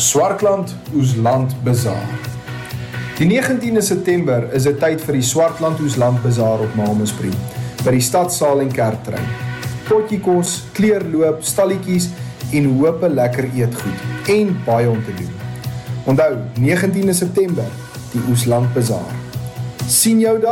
Swartland Oesland Bazaar. Die 19de September is dit tyd vir die Swartland Oesland Bazaar op Malmesbury, by die stadsaal en kerktrein. Potjie kos, kleurloop, stalletjies en hope lekker eetgoed en baie om te doen. Onthou, 19de September, die Oesland Bazaar. Sien jou daar.